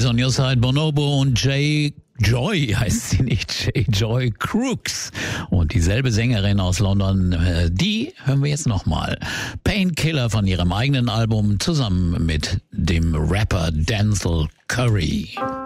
Ladies on Your Side, Bonobo und Joy heißt sie nicht, Joy Crooks. Und dieselbe Sängerin aus London, die hören wir jetzt nochmal. Painkiller von ihrem eigenen Album zusammen mit dem Rapper Denzel Curry.